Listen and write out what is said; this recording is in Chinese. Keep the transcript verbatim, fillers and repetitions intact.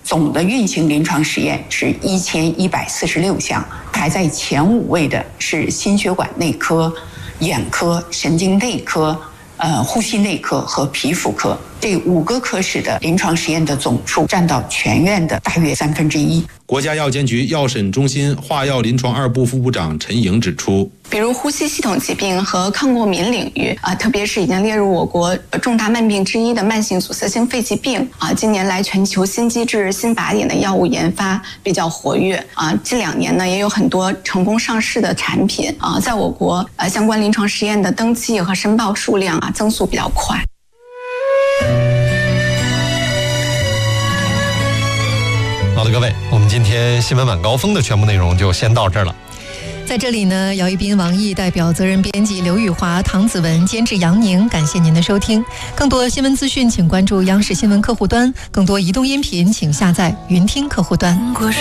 总的运行临床实验是一千一百四十六项，排在前五位的是心血管内科、眼科、神经内科、呃呼吸内科和皮肤科。这五个科室的临床实验的总数占到全院的大约三分之一。 国家药监局药审中心化药临床二部副部长陈颖指出， 比如呼吸系统疾病和抗过敏领域啊，特别是已经列入我国重大慢病之一的慢性阻塞性肺疾病啊，近年来全球新机制、新靶点的药物研发比较活跃啊，近两年呢也有很多成功上市的产品啊，在我国呃相关临床实验的登记和申报数量啊增速比较快。 好的，各位，我们今天新闻晚高峰的全部内容就先到这儿了。 在这里呢，姚一斌、王毅代表责任编辑刘宇华、唐子文，监制杨宁，感谢您的收听。更多新闻资讯，请关注央视新闻客户端；更多移动音频，请下载云听客户端。